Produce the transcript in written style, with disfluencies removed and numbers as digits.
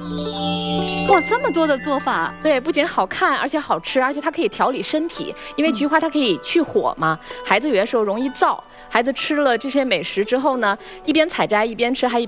哇，这么多的做法， 对，不仅好看，而且好吃，而且它可以调理身体，因为菊花它可以去火嘛。孩子有些时候容易燥，孩子吃了这些美食之后呢，一边采摘一边吃，还